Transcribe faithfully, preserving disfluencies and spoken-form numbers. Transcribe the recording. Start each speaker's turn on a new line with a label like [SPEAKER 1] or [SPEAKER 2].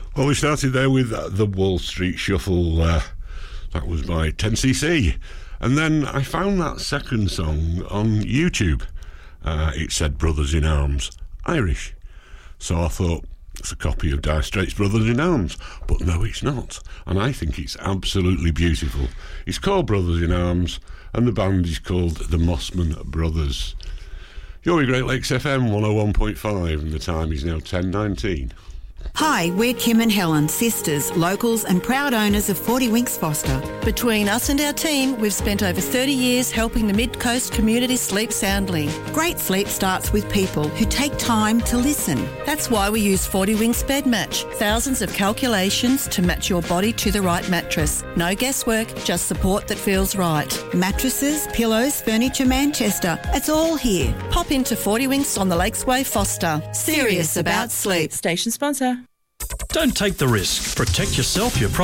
[SPEAKER 1] Well, we started there with uh, the Wall Street Shuffle. Uh, that was by ten C C. And then I found that second song on YouTube. Uh, it said Brothers in Arms, Irish. So I thought, it's a copy of Dire Straits' Brothers in Arms. But no, it's not. And I think it's absolutely beautiful. It's called Brothers in Arms, and the band is called the Mossman Brothers. You're with Great Lakes F M one oh one point five, and the time is now ten nineteen.
[SPEAKER 2] Hi, we're Kim and Helen, sisters, locals and proud owners of forty Winks Foster.
[SPEAKER 3] Between us and our team, we've spent over thirty years helping the Mid-Coast community sleep soundly.
[SPEAKER 2] Great sleep starts with people who take time to listen.
[SPEAKER 3] That's why we use forty Winks Bed Match. Thousands of calculations to match your body to the right mattress. No guesswork, just support that feels right.
[SPEAKER 2] Mattresses, pillows, furniture, Manchester. It's all here.
[SPEAKER 3] Pop into forty Winks on the Lakesway Foster. Serious about sleep.
[SPEAKER 4] Station sponsor.
[SPEAKER 5] Don't take the risk. Protect yourself, your